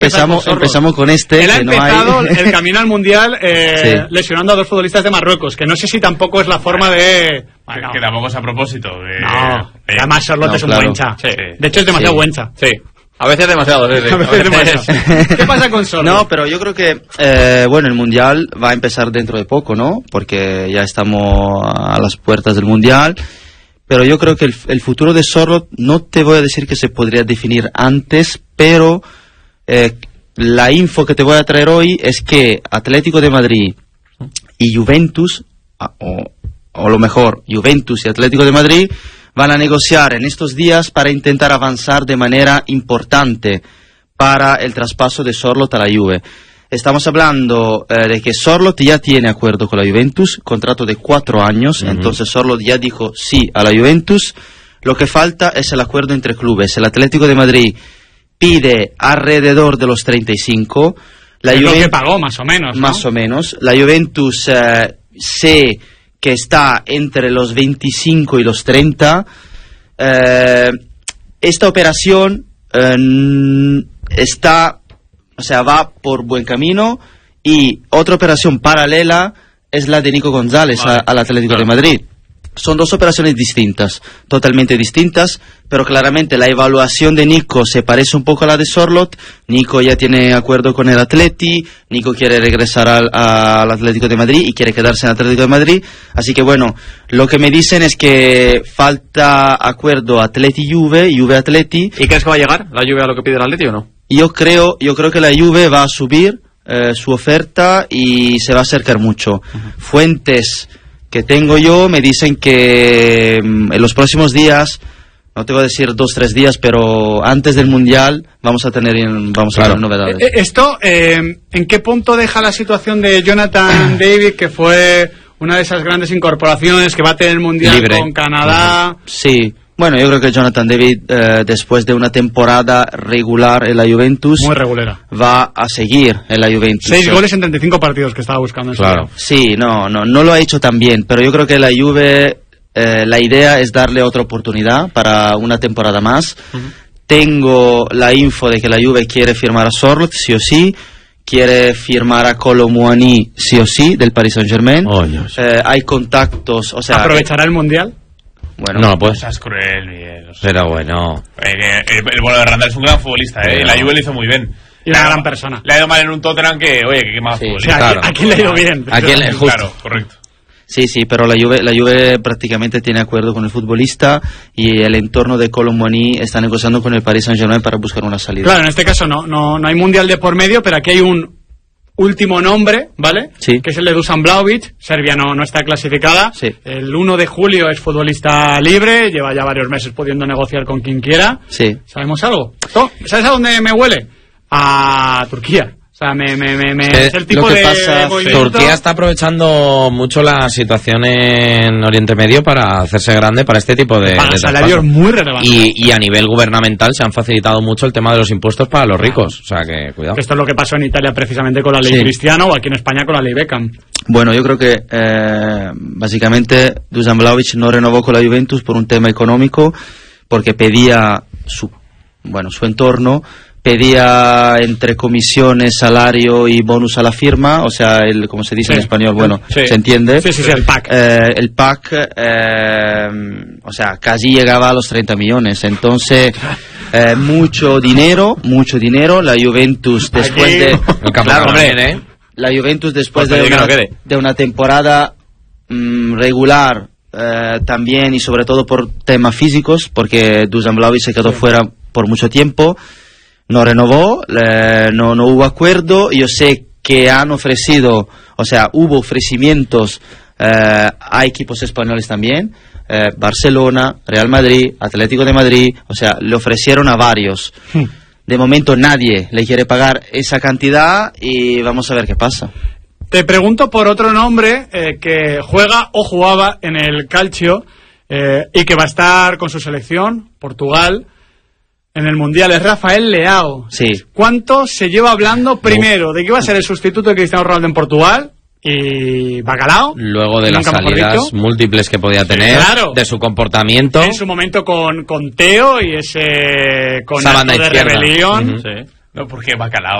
Empezamos con este. Él ha empezado el camino al Mundial lesionando a 2 futbolistas de Marruecos, que no sé si tampoco es la forma de... Bueno, que tampoco es a propósito. No, además Sorloth es un buencha. Sí. De hecho es demasiado buencha. Sí. A veces demasiado. ¿Qué pasa con Sorloth? No, pero yo creo que el Mundial va a empezar dentro de poco, ¿no? Porque ya estamos a las puertas del Mundial. Pero yo creo que el futuro de Sorloth, no te voy a decir que se podría definir antes, pero la info que te voy a traer hoy es que Atlético de Madrid y Juventus, o lo mejor, Juventus y Atlético de Madrid, van a negociar en estos días para intentar avanzar de manera importante para el traspaso de Sorloth a la Juve. Estamos hablando de que Sorloth ya tiene acuerdo con la Juventus, contrato de 4 años, entonces Sorloth ya dijo sí a la Juventus. Lo que falta es el acuerdo entre clubes. El Atlético de Madrid pide alrededor de los 35. La Juventus, lo que pagó, más o menos, ¿no? Más o menos. La Juventus sé que está entre los 25 y los 30. Esta operación va por buen camino, y otra operación paralela es la de Nico González al Atlético de Madrid. Son 2 operaciones distintas, totalmente distintas, pero claramente la evaluación de Nico se parece un poco a la de Sorloth. Nico ya tiene acuerdo con el Atleti, Nico quiere regresar al Atlético de Madrid y quiere quedarse en el Atlético de Madrid, así que bueno, lo que me dicen es que falta acuerdo Atleti-Juve, Juve-Atleti. ¿Y crees que va a llegar la Juve a lo que pide el Atleti o no? Yo creo que la Juve va a subir su oferta y se va a acercar mucho. Fuentes que tengo yo me dicen que en los próximos días, no te voy a decir 2-3 días, pero antes del Mundial vamos a tener novedades. Esto, ¿en qué punto deja la situación de Jonathan David, que fue una de esas grandes incorporaciones que va a tener el Mundial libre con Canadá? Sí. Bueno, yo creo que Jonathan David, después de una temporada regular en la Juventus, muy regulera, va a seguir en la Juventus. 6 goles en 35 partidos que estaba buscando. Claro. Sí, no lo ha hecho tan bien, pero yo creo que la Juve, la idea es darle otra oportunidad para una temporada más. Tengo la info de que la Juve quiere firmar a Sorloth, sí o sí. Quiere firmar a Kolo Muani, sí o sí, del Paris Saint-Germain. Hay contactos, o sea... ¿Aprovechará el Mundial? Bueno, no, pues es cruel, Miguel. Pero bueno. El bueno de Randall es un gran futbolista, ¿eh? La Juve lo hizo muy bien. Y una gran persona. Le ha ido mal en un Tottenham que más futbolista. O sea, ¿a quién le ha ido bien? Claro, correcto. Sí, pero la Juve prácticamente tiene acuerdo con el futbolista, y el entorno de Kolo Muani está negociando con el Paris Saint-Germain para buscar una salida. Claro, en este caso no hay Mundial de por medio, pero aquí hay un último nombre, ¿vale? Sí. Que es el de Dusan Vlahovic. Serbia no está clasificada. Sí. El 1 de julio es futbolista libre, lleva ya varios meses pudiendo negociar con quien quiera. Sí. ¿Sabemos algo? ¿Sabes a dónde me huele? A Turquía. O sea, es el tipo de Turquía está aprovechando mucho la situación en Oriente Medio para hacerse grande para este tipo de salarios muy relevantes. Y a nivel gubernamental se han facilitado mucho el tema de los impuestos para los ricos. O sea que, cuidado. Esto es lo que pasó en Italia precisamente con la ley Cristiano, o aquí en España con la ley Beckham. Bueno, yo creo que básicamente Dusan Vlahovic no renovó con la Juventus por un tema económico, porque pedía su entorno, pedía entre comisiones, salario y bonus a la firma, o sea, como se dice en español, se entiende. Sí, el pack. El pack, o sea, casi llegaba a los 30 millones, entonces mucho dinero, la Juventus después de... La Juventus después de una temporada regular, también, y sobre todo por temas físicos, porque Dusan Vlahovic se quedó fuera por mucho tiempo. No renovó, no hubo acuerdo. Yo sé que han ofrecido, o sea, hubo ofrecimientos a equipos españoles también, Barcelona, Real Madrid, Atlético de Madrid, o sea, le ofrecieron a varios. De momento nadie le quiere pagar esa cantidad y vamos a ver qué pasa. Te pregunto por otro nombre que juega o jugaba en el Calcio y que va a estar con su selección, Portugal, en el Mundial, es Rafael Leao. Sí. ¿Cuánto se lleva hablando primero de que iba a ser el sustituto de Cristiano Ronaldo en Portugal? Y Bacalao. Luego de las salidas múltiples que podía tener, de su comportamiento. En su momento con Teo y ese con acto de rebelión. No, porque bacalao.